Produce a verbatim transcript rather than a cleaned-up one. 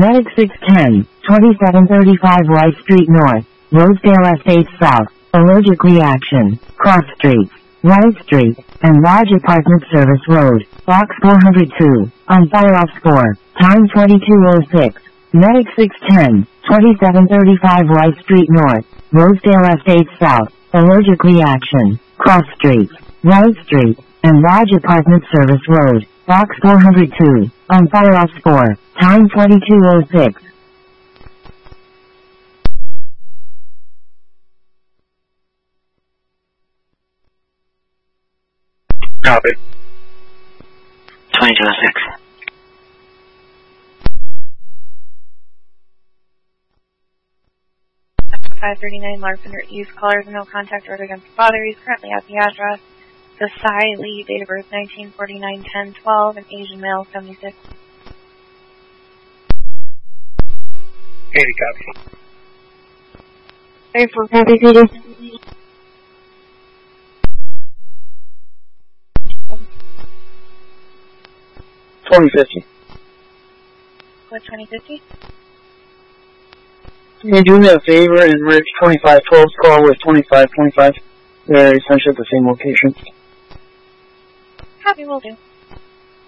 Medic six ten, twenty-seven thirty-five White Street North, Rosedale Estates South, allergic reaction, cross streets, White Street, and Lodge Apartment Service Road, Box four hundred two, on fire off score, time twenty-two oh six. Medic six ten, twenty-seven thirty-five White Street North, Rosedale Estates South, allergic reaction, cross streets, White Street, and Lodge Apartment Service Road, Box four hundred two, on fire off score, time twenty-two oh six. Copy. twenty-two oh six. five thirty-nine Larpenter East. Callers no contact order against father. He's currently at the address. Desai Lee, date of birth nineteen forty-nine, ten twelve, an Asian male, seventy-six. eighty copy. thirty-four copy, Peter. twenty fifty. What, twenty fifty? Can you do me a favor and merge twenty-five twelve's call with twenty-five twenty-five? They're essentially at the same location. Copy, will do.